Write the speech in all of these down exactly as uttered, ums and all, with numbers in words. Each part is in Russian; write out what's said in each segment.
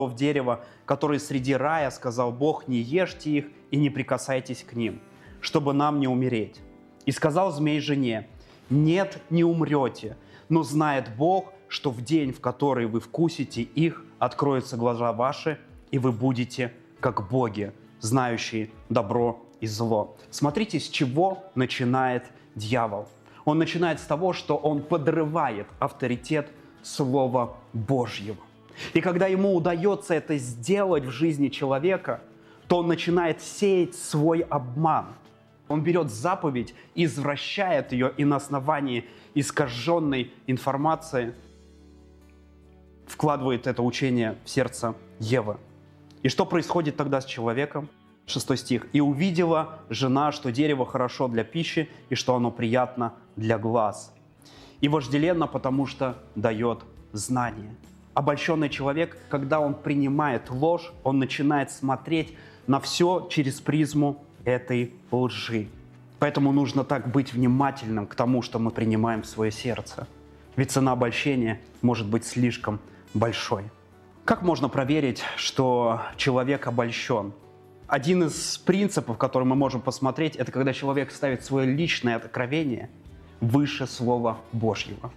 в дерево, которые среди рая, сказал Бог, не ешьте их и не прикасайтесь к ним, чтобы нам не умереть. И сказал змей жене, нет, не умрете, но знает Бог, что в день, в который вы вкусите их, откроются глаза ваши, и вы будете как боги, знающие добро и зло. Смотрите, с чего начинает дьявол. Он начинает с того, что он подрывает авторитет Слова Божьего. И когда ему удается это сделать в жизни человека, то он начинает сеять свой обман. Он берет заповедь, извращает ее и на основании искаженной информации вкладывает это учение в сердце Евы. И что происходит тогда с человеком? Шестой стих. «И увидела жена, что дерево хорошо для пищи, и что оно приятно для глаз, и вожделенно, потому что дает знание». Обольщенный человек, когда он принимает ложь, он начинает смотреть на все через призму этой лжи. Поэтому нужно так быть внимательным к тому, что мы принимаем в свое сердце. Ведь цена обольщения может быть слишком большой. Как можно проверить, что человек обольщен? Один из принципов, который мы можем посмотреть, это когда человек ставит свое личное откровение выше Слова Божьего.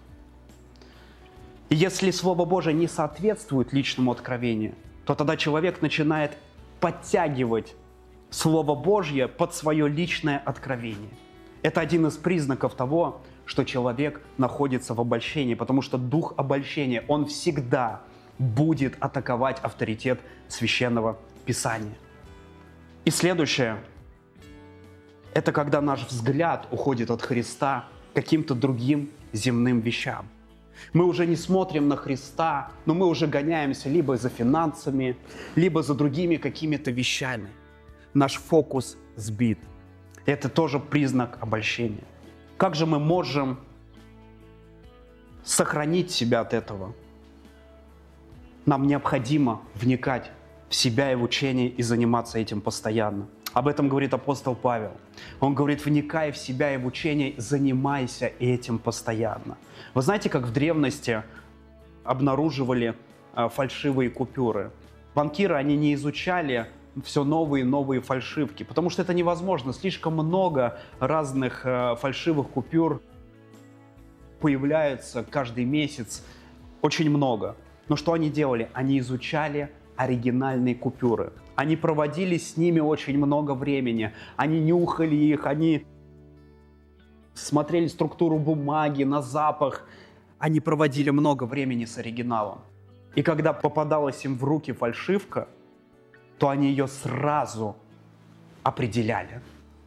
И если Слово Божие не соответствует личному откровению, то тогда человек начинает подтягивать Слово Божье под свое личное откровение. Это один из признаков того, что человек находится в обольщении, потому что дух обольщения, он всегда будет атаковать авторитет Священного Писания. И следующее – это когда наш взгляд уходит от Христа к каким-то другим земным вещам. Мы уже не смотрим на Христа, но мы уже гоняемся либо за финансами, либо за другими какими-то вещами. Наш фокус сбит. Это тоже признак обольщения. Как же мы можем сохранить себя от этого? Нам необходимо вникать в себя и в учение и заниматься этим постоянно. Об этом говорит апостол Павел. Он говорит, вникай в себя и в учение, занимайся этим постоянно. Вы знаете, как в древности обнаруживали э, фальшивые купюры? Банкиры, они не изучали все новые и новые фальшивки, потому что это невозможно. Слишком много разных э, фальшивых купюр появляются каждый месяц, очень много. Но что они делали? Они изучали оригинальные купюры. Они проводили с ними очень много времени. Они нюхали их, они смотрели структуру бумаги, на запах. Они проводили много времени с оригиналом. И когда попадалась им в руки фальшивка, то они ее сразу определяли.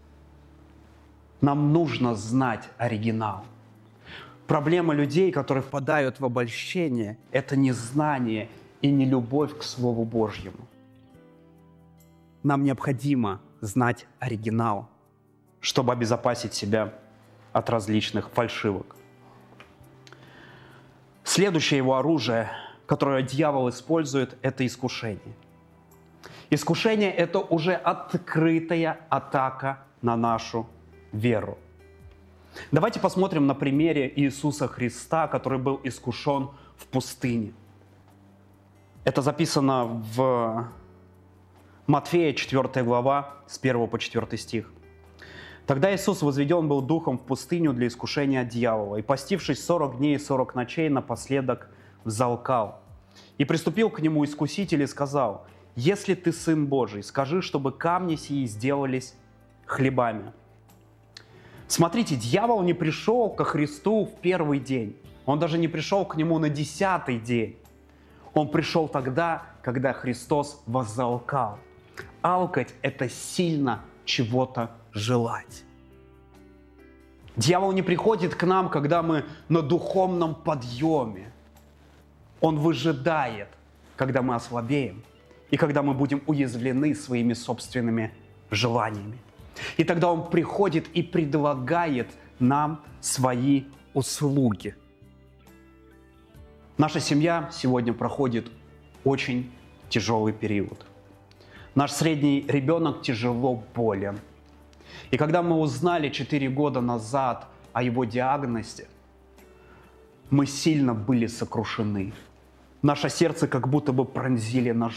Нам нужно знать оригинал. Проблема людей, которые впадают в обольщение, это незнание и не любовь к Слову Божьему. Нам необходимо знать оригинал, чтобы обезопасить себя от различных фальшивок. Следующее его оружие, которое дьявол использует, это искушение. Искушение – это уже открытая атака на нашу веру. Давайте посмотрим на примере Иисуса Христа, который был искушен в пустыне. Это записано в Матфея, четвёртая глава, с первого по четвёртый стих. «Тогда Иисус возведен был духом в пустыню для искушения от дьявола, и, постившись сорок дней и сорок ночей, напоследок взалкал. И приступил к нему искуситель и сказал, «Если ты Сын Божий, скажи, чтобы камни сии сделались хлебами». Смотрите, дьявол не пришел ко Христу в первый день. Он даже не пришел к нему на десятый день. Он пришел тогда, когда Христос воззалкал. Алкать – это сильно чего-то желать. Дьявол не приходит к нам, когда мы на духовном подъеме. Он выжидает, когда мы ослабеем и когда мы будем уязвлены своими собственными желаниями. И тогда он приходит и предлагает нам свои услуги. Наша семья сегодня проходит очень тяжелый период. Наш средний ребенок тяжело болен. И когда мы узнали четыре года назад о его диагнозе, мы сильно были сокрушены. Наше сердце как будто бы пронзили ножом.